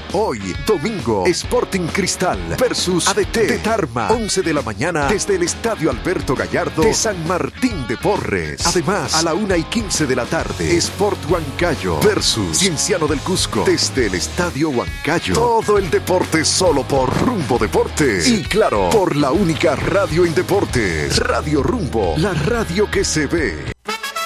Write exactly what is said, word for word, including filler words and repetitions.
Hoy, domingo, Sporting Cristal versus A D T de Tarma, once de la mañana desde el Estadio Alberto Gallardo de San Martín de Porres. Además, a la una y quince de la tarde, Sport Huancayo versus Cienciano del Cusco desde el Estadio Huancayo. Todo el deporte solo por Rumbo Deportes. Y claro, por la única radio en deportes, Radio Rumbo, la radio que se ve.